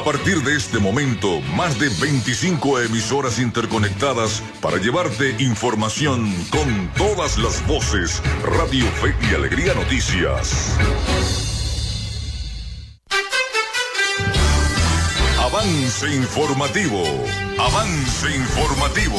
partir de este momento, más de 25 emisoras interconectadas para llevarte información con todas las voces. Radio Fe y Alegría Noticias. Avance informativo. Avance informativo.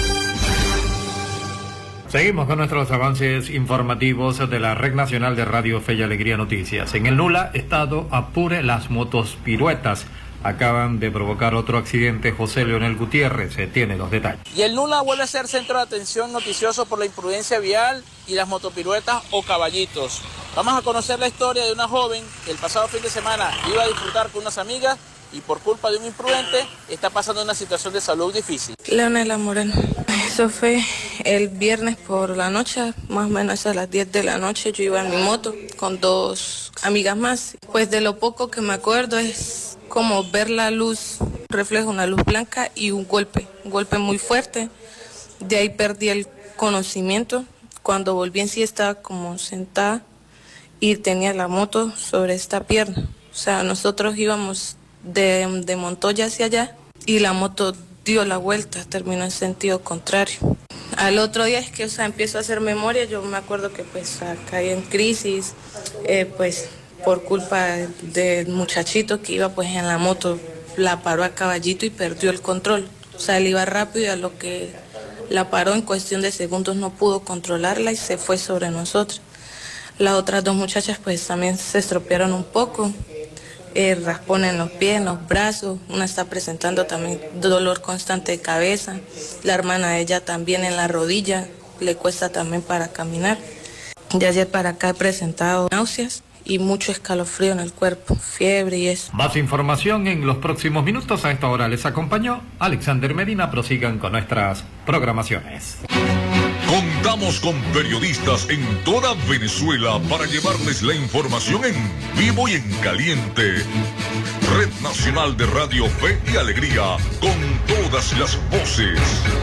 Seguimos con nuestros avances informativos de la Red Nacional de Radio Fe y Alegría Noticias. En el Nula, estado Apure, las motos piruetas acaban de provocar otro accidente. José Leonel Gutiérrez tiene los detalles. Y el Nula vuelve a ser centro de atención noticioso por la imprudencia vial y las motopiruetas o caballitos. Vamos a conocer la historia de una joven que el pasado fin de semana iba a disfrutar con unas amigas y por culpa de un imprudente está pasando una situación de salud difícil. Leonela Moreno. Eso fue el viernes por la noche, más o menos a las 10 de la noche. Yo iba en mi moto con dos amigas más. Pues de lo poco que me acuerdo es como ver la luz, reflejo una luz blanca y un golpe muy fuerte. De ahí perdí el conocimiento. Cuando volví en sí estaba como sentada y tenía la moto sobre esta pierna. O sea, nosotros íbamos de Montoya hacia allá y la moto dio la vuelta, terminó en sentido contrario. Al otro día es que, empiezo a hacer memoria. Yo me acuerdo que caí en crisis, pues por culpa del muchachito que iba pues en la moto, la paró a caballito y perdió el control. O sea, él iba rápido y a lo que la paró en cuestión de segundos no pudo controlarla y se fue sobre nosotros. Las otras dos muchachas pues también se estropearon un poco. Raspón en los pies, en los brazos, una está presentando también dolor constante de cabeza, la hermana de ella también en la rodilla, le cuesta también para caminar. De ayer para acá he presentado náuseas y mucho escalofrío en el cuerpo, fiebre y eso. Más información en los próximos minutos. A esta hora les acompañó Alexander Medina. Prosigan con nuestras programaciones. Contamos con periodistas en toda Venezuela para llevarles la información en vivo y en caliente. Red Nacional de Radio Fe y Alegría, con todas las voces.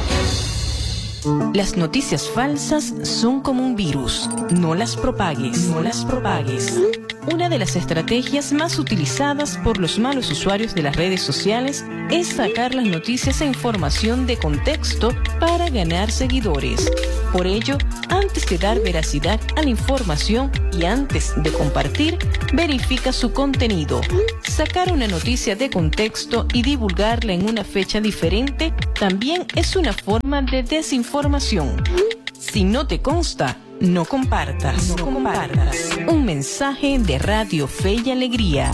Las noticias falsas son como un virus. No las propagues, no las propagues. Una de las estrategias más utilizadas por los malos usuarios de las redes sociales es sacar las noticias e información de contexto para ganar seguidores. Por ello, antes de dar veracidad a la información y antes de compartir, verifica su contenido. Sacar una noticia de contexto y divulgarla en una fecha diferente también es una forma de desinformación. Si no te consta, no compartas. No compartas. Un mensaje de Radio Fe y Alegría.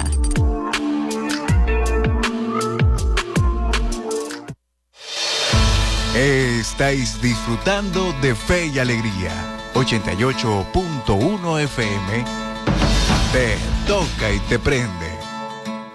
Estáis disfrutando de Fe y Alegría. 88.1 FM. Te toca y te prende.